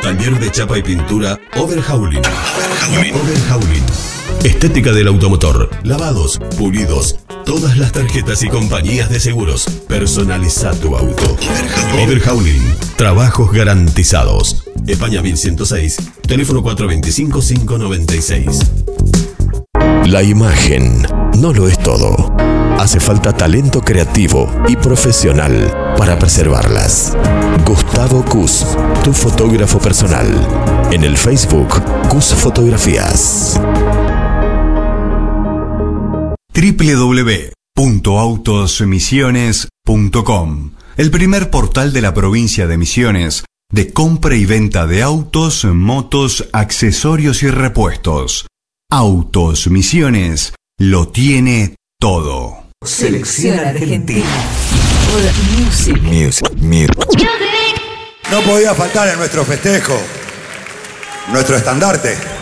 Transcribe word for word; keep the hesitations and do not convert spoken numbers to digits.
Taller de chapa y pintura Overhauling. Overhauling. Overhauling. Estética del automotor. Lavados, pulidos. Todas las tarjetas y compañías de seguros. Personaliza tu auto. Overhauling. Overhauling. Trabajos garantizados. España mil ciento seis. Teléfono cuatro dos cinco, cinco nueve seis. La imagen no lo es todo. Hace falta talento creativo y profesional para preservarlas. Gustavo Cus, tu fotógrafo personal. En el Facebook, Cus Fotografías. doble u doble u doble u punto autos misiones punto com, el primer portal de la provincia de Misiones de compra y venta de autos, motos, accesorios y repuestos. Autos Misiones lo tiene todo. Selección Argentina. Music. Music. Music. No podía faltar en nuestro festejo nuestro estandarte.